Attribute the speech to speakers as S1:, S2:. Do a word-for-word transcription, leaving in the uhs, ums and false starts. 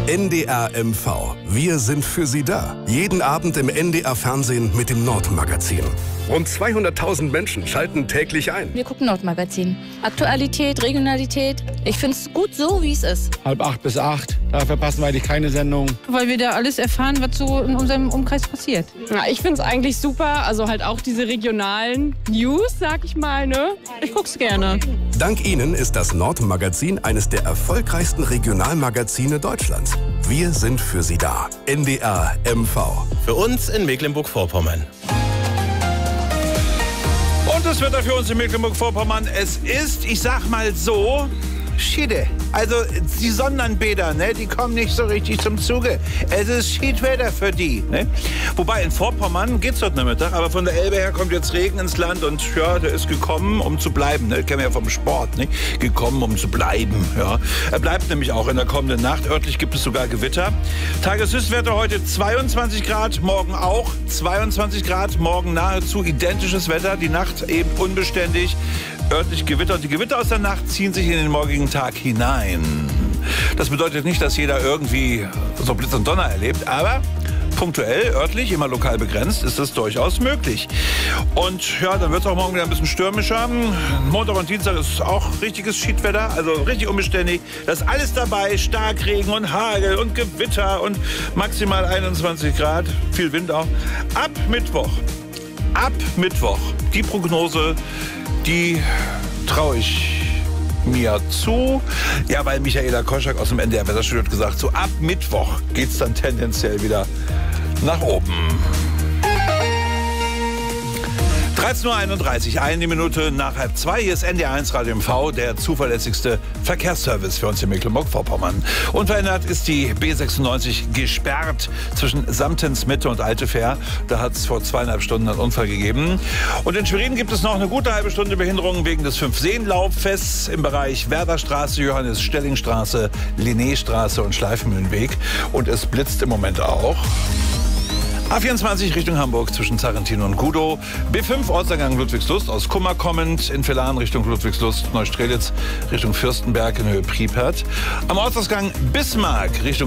S1: N D R M V. Wir sind für Sie da. Jeden Abend im N D R-Fernsehen mit dem Nordmagazin. Rund zweihunderttausend Menschen schalten täglich ein.
S2: Wir gucken Nordmagazin. Aktualität, Regionalität. Ich finde es gut so, wie es ist.
S3: Halb acht bis acht. Da verpassen wir eigentlich keine Sendung.
S4: Weil wir da alles erfahren, was so in unserem Umkreis passiert.
S5: Ja, ich finde es eigentlich super. Also halt auch diese regionalen News, sag ich mal, ne? Ich guck's gerne.
S1: Dank Ihnen ist das Nordmagazin eines der erfolgreichsten Regionalmagazine Deutschlands. Wir sind für Sie da. N D R M V.
S6: Für uns in Mecklenburg-Vorpommern.
S7: Und das Wetter für uns in Mecklenburg-Vorpommern, es ist, ich sag mal so, Schiede. Also die Sonnenbäder, ne, die kommen nicht so richtig zum Zuge. Es ist Schiedwetter für die. Ne? Wobei in Vorpommern geht's heute Nachmittag, aber von der Elbe her kommt jetzt Regen ins Land und ja, der ist gekommen, um zu bleiben. Ne? Kennen wir ja vom Sport, ne? Gekommen, um zu bleiben. Ja. Er bleibt nämlich auch in der kommenden Nacht. Örtlich gibt es sogar Gewitter. Tageshöchstwerte heute zweiundzwanzig Grad, morgen auch zweiundzwanzig Grad, morgen nahezu identisches Wetter. Die Nacht eben unbeständig. Örtlich Gewitter und die Gewitter aus der Nacht ziehen sich in den morgigen Tag hinein. Das bedeutet nicht, dass jeder irgendwie so Blitz und Donner erlebt, aber punktuell, örtlich, immer lokal begrenzt, ist das durchaus möglich. Und ja, dann wird es auch morgen wieder ein bisschen stürmischer. Montag und Dienstag ist auch richtiges Schiedwetter, also richtig unbeständig. Da ist alles dabei, Starkregen und Hagel und Gewitter und maximal einundzwanzig Grad, viel Wind auch. Ab Mittwoch, ab Mittwoch, die Prognose, die traue ich mir zu. Ja, weil Michaela Koschak aus dem N D R Wetterstudio hat gesagt, so ab Mittwoch geht es dann tendenziell wieder nach oben. dreizehn Uhr einunddreißig, eine Minute nach halb zwei. Hier ist N D R eins Radio M V, der zuverlässigste Verkehrsservice für uns in Mecklenburg-Vorpommern. Unverändert ist die B sechsundneunzig gesperrt zwischen Samtens Mitte und Altefähr. Da hat es vor zweieinhalb Stunden einen Unfall gegeben. Und in Schwerin gibt es noch eine gute halbe Stunde Behinderung wegen des Fünf-Seen-Lauffests im Bereich Werderstraße, Johannes-Stelling-Straße, Linnéstraße und Schleifenmühlenweg. Und es blitzt im Moment auch. A vierundzwanzig Richtung Hamburg zwischen Zarrentin und Gudow. B fünf Ortseingang Ludwigslust aus Kummer kommend. In Villaren Richtung Ludwigslust, Neustrelitz Richtung Fürstenberg in Höhe Priepert. Am Ortsausgang Bismarck Richtung